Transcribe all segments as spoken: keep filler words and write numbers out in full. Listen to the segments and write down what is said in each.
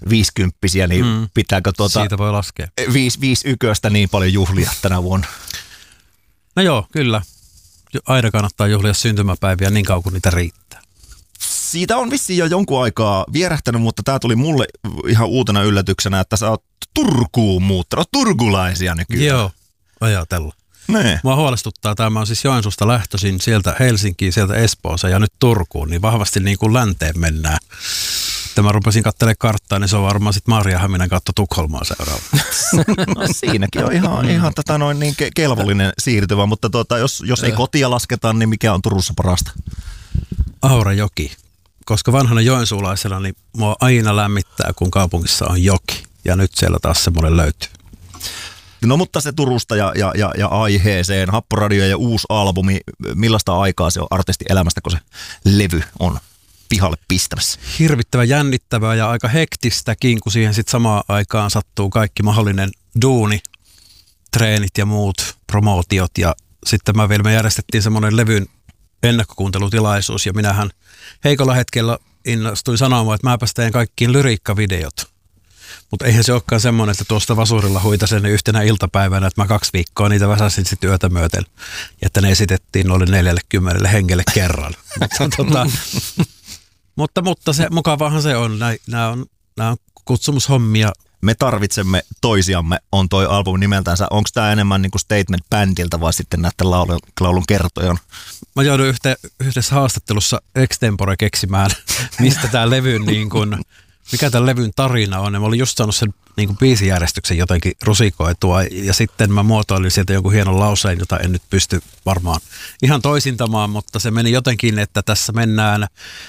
viisikymppisiä, niin mm. pitääkö tuota siitä voi laskea. Viisi, viisi yköstä niin paljon juhlia tänä vuonna? No joo, kyllä. Aina kannattaa juhlia syntymäpäiviä niin kauan kuin niitä riittää. Siitä on vissiin jo jonkun aikaa vierähtänyt, mutta tämä tuli mulle ihan uutena yllätyksenä, että sä oot Turkuun muuttanut, turkulaisia nykyään. Joo, ajatella. Nee. Mua huolestuttaa tämä, mä oon siis Joensuusta lähtöisin sieltä Helsinkiin, sieltä Espooseen ja nyt Turkuun, niin vahvasti niin kuin länteen mennään. Että mä rupesin katselemaan karttaa, niin se on varmaan sitten Maarianhaminan kautta Tukholmaa seuraava. No siinäkin on ihan, ihan tätä noin niin ke- kelvollinen siirtymä, mutta tuota, jos, jos ei kotia lasketa, niin mikä on Turussa parasta? Aurajoki. Koska vanhana joensuulaisena, niin mua aina lämmittää, kun kaupungissa on joki. Ja nyt siellä taas semmoinen löytyy. No mutta se Turusta ja, ja, ja, ja aiheeseen, Happoradio ja uusi albumi, millaista aikaa se on artistin elämästä, kun se levy on pihalle pistämässä? Hirvittävän jännittävää ja aika hektistäkin, kun siihen sitten samaan aikaan sattuu kaikki mahdollinen duuni, treenit ja muut promootiot. Ja sitten mä vielä me järjestettiin semmoinen levyn ennakkokuuntelutilaisuus ja minähän heikolla hetkellä innostuin sanomaan, että mäpäs teen kaikkiin lyriikkavideot. Mutta eihän se olekaan semmoinen, että tuosta vasurilla huitasen yhtenä iltapäivänä, että mä kaksi viikkoa niitä väsäsin sitten yötä myöten. Ja että ne esitettiin noille neljällekymmenelle hengelle kerran. mutta, tota, mutta, mutta se mukavahan se on. Nämä on, on kutsumushommia. Me tarvitsemme toisiamme on toi albumi nimeltänsä. Onko tämä enemmän niinku statement bändiltä vai sitten näiden laulun, laulun kertojan? Mä jouduin yhte, yhdessä haastattelussa extempore keksimään, mistä tämä levyn, niin kun, mikä tämän levyn tarina on. Ja mä olin just saanut sen niin kun biisijärjestyksen jotenkin rusikoitua ja sitten mä muotoilin sieltä jonkun hienon lauseen, jota en nyt pysty varmaan ihan toisintamaan, mutta se meni jotenkin, että tässä mennään ö,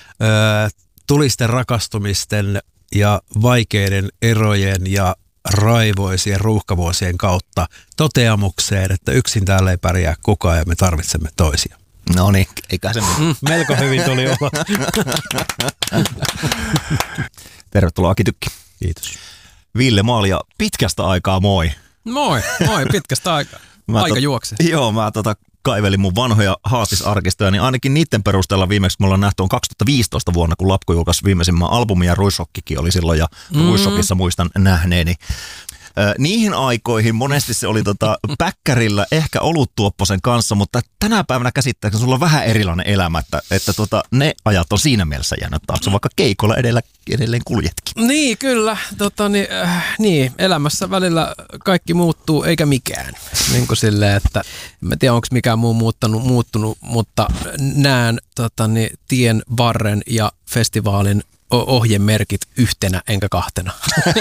tulisten rakastumisten ja vaikeiden erojen ja raivoisien ruuhkavuosien kautta toteamukseen, että yksin täällä ei pärjää kukaan ja me tarvitsemme toisia. No niin, eikä se mm, melko hyvin tuli olla. Tervetuloa Aki Tykki. Kiitos. Ville Maalia, pitkästä aikaa moi. Moi, moi, pitkästä aikaa. Aika tot, juoksee. Joo, mä tota kaivelin mun vanhoja haastisarkistoja, niin ainakin niiden perusteella viimeksi me ollaan nähty on kaksituhattaviisitoista vuonna, kun Lapko julkaisi viimeisimmän albumin ja Ruissokkikin oli silloin ja mm. Ruissokissa muistan nähneeni. Ö, niihin aikoihin monesti se oli tota päkkärillä ehkä oluttuopposen kanssa, mutta tänä päivänä käsittääkseni sulla on vähän erilainen elämä, että, että tota, ne ajat on siinä mielessä jäänyt taakse, vaikka keikolla edellä, edelleen kuljetkin. Niin, kyllä. Tota, niin, äh, niin, elämässä välillä kaikki muuttuu eikä mikään. Niin kuin silleen, että en tiedä onko mikään muu muuttanut, muuttunut, mutta näen tota, niin, tien varren ja festivaalin ohjemerkit yhtenä enkä kahtena.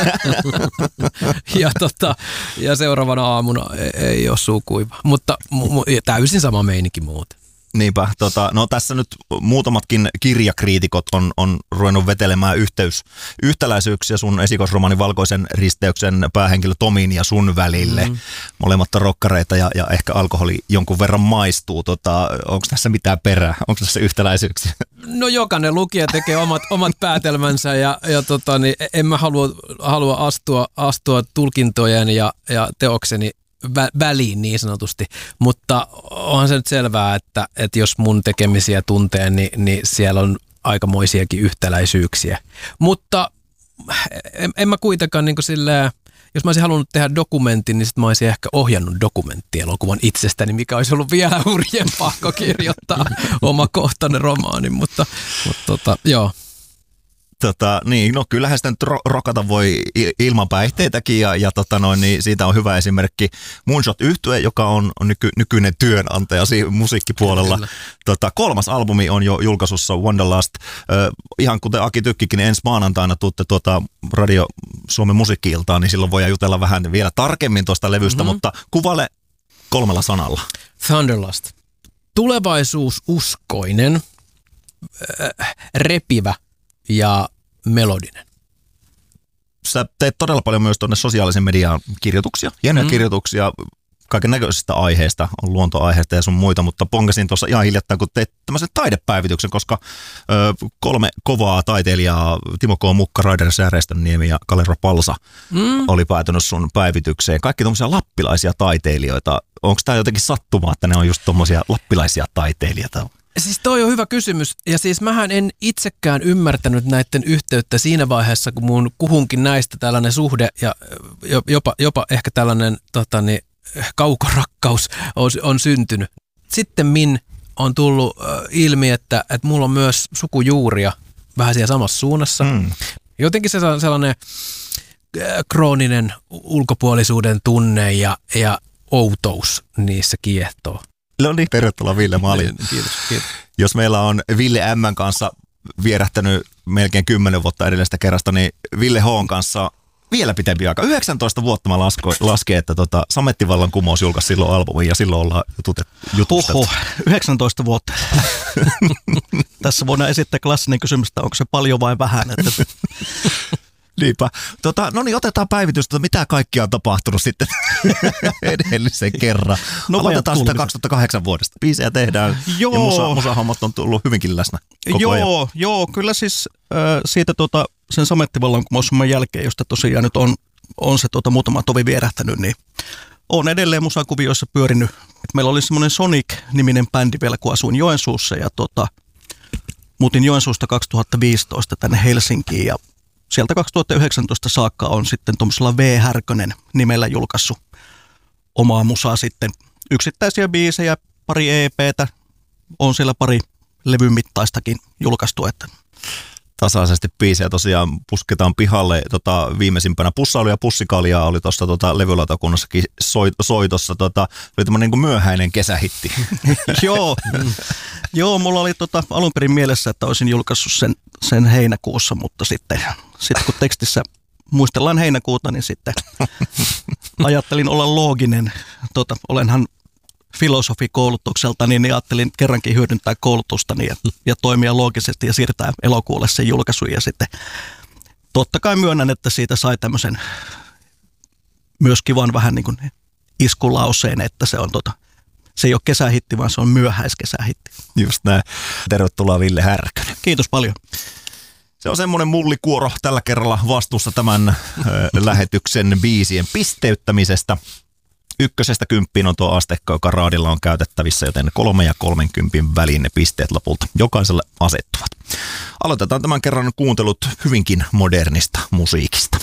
ja, tota, ja seuraavana aamuna ei, ei ole suu kuiva. Mutta mu, mu, täysin sama meininki muuten. Niinpä. Tota, no tässä nyt muutamatkin kirjakriitikot on, on ruvennut vetelemään yhteys, yhtäläisyyksiä sun esikoisromaanin Valkoisen risteyksen päähenkilö Tomin ja sun välille. Mm-hmm. Molemmat on rokkareita ja, ja ehkä alkoholi jonkun verran maistuu. Tota, onko tässä mitään perää? Onko tässä yhtäläisyyksiä? No jokainen lukija tekee omat, omat päätelmänsä ja, ja tota, niin en mä halua, halua astua, astua tulkintojen ja, ja teokseni vä- väliin niin sanotusti, mutta onhan se nyt selvää, että, että jos mun tekemisiä tuntee, niin, niin siellä on aikamoisiakin yhtäläisyyksiä. Mutta en, en mä kuitenkaan niin kuin silleen, jos mä olisin halunnut tehdä dokumentin, niin sit mä olisin ehkä ohjannut dokumenttielokuvan itsestäni, mikä olisi ollut vielä hurjempaa kirjoittaa omakohtainen romaani, mutta, mutta tota, joo. Tota, niin, no kyllähän sitä nyt ro- rokata voi ilman päihteitäkin ja, ja tota noin, niin siitä on hyvä esimerkki Moonshot-yhtye, joka on, on nyky, nykyinen työnantaja siinä musiikkipuolella. Tota, kolmas albumi on jo julkaisussa, Wonderlust. Ö, ihan kuten Aki Tykkikin, niin ensi maanantaina tuutte tuota Radio Suomen musiikki-iltaan, niin silloin voidaan jutella vähän vielä tarkemmin tuosta levystä, mm-hmm. mutta kuvaile kolmella sanalla. Thunderlust. Tulevaisuususkoinen, äh, repivä ja melodinen. Sä teet todella paljon myös tuonne sosiaalisen median kirjoituksia, hienoja mm. kirjoituksia kaiken näköisistä aiheista, on luontoaiheista ja sun muita, mutta pongasin tuossa ihan hiljattain, kun teet tämmöisen taidepäivityksen, koska ö, kolme kovaa taiteilijaa, Timo K. Mukka, Raider Säärestönniemi ja Kalera Palsa mm. oli päätynyt sun päivitykseen. Kaikki tommosia lappilaisia taiteilijoita. Onko tämä jotenkin sattumaa, että ne on just tommosia lappilaisia taiteilijoita? Siis toi on hyvä kysymys. Ja siis mähän en itsekään ymmärtänyt näiden yhteyttä siinä vaiheessa, kun mun kuhunkin näistä tällainen suhde ja jopa, jopa ehkä tällainen totani, kaukorakkaus on, on syntynyt. Sitten min on tullut ilmi, että, että mulla on myös sukujuuria vähän siellä samassa suunnassa. Mm. Jotenkin se sellainen krooninen ulkopuolisuuden tunne ja, ja outous niissä kiehtoo. No niin, tervetuloa Ville Malin. Kiitos, kiitos. Jos meillä on Ville M:n kanssa vierähtänyt melkein kymmenen vuotta edellisestä kerrasta, niin Ville H:n kanssa vielä pitempi aika. yhdeksäntoista vuotta mä lasko, lasken, että tota, Samettivallan kumous julkaisi silloin albumin ja silloin ollaan jutustettu. Oho, yhdeksäntoista vuotta. Tässä voidaan esittää klassinen kysymys, että onko se paljon vai vähän. Että... Niinpä. Tota, no niin, otetaan päivitystä. Mitä kaikkia on tapahtunut sitten edellisen kerran? No, aloitetaan sitä kaksituhattakahdeksan vuodesta. Biisejä tehdään joo. Ja musa, musahommat on tullut hyvinkin läsnä koko joo, ajan. Joo, kyllä siis äh, siitä tota, sen Samettivallankumouksen jälkeen, josta tosiaan nyt on, on se tota, muutama tovi vierähtänyt, niin on edelleen musakuvioissa pyörinyt. Et meillä oli semmoinen Sonic-niminen bändi vielä, kun asuin Joensuussa ja tota, muutin Joensuusta kaksituhattaviisitoista tänne Helsinkiin ja sieltä kaksituhattayhdeksäntoista saakka on sitten tuollaisella V. Härkönen nimellä julkaissut omaa musaa sitten. Yksittäisiä biisejä, pari E P:tä, on siellä pari levyn mittaistakin julkaistu. Että. Tasaisesti biisejä tosiaan pusketaan pihalle. Tota, viimeisimpänä Pussailu ja Pussikaljaa oli tuossa tota, levylautakunnassakin soitossa. Tota, oli tämmöinen niin myöhäinen kesähitti. Joo, Joo, mulla oli tota, alun perin mielessä, että olisin julkaissut sen, sen heinäkuussa, mutta sitten, sitten kun tekstissä muistellaan heinäkuuta, niin sitten ajattelin olla looginen. Tota, olenhan filosofikoulutukselta, niin ajattelin kerrankin hyödyntää koulutustani ja, ja toimia loogisesti ja siirtää elokuulle sen julkaisuun. Ja sitten totta kai myönnän, että siitä sai tämmöisen myös kivan vähän niin kuin iskulauseen, että se on tota, se ei ole kesähitti, vaan se on myöhäiskesähitti. Just näin. Tervetuloa Ville Härkönen. Kiitos paljon. Se on semmoinen mullikuoro tällä kerralla vastuussa tämän ö, lähetyksen biisien pisteyttämisestä. Ykkösestä kymppiin on tuo asteikko, joka raadilla on käytettävissä, joten kolme ja kolmenkympin väliin ne pisteet lopulta jokaiselle asettuvat. Aloitetaan tämän kerran kuuntelut hyvinkin modernista musiikista.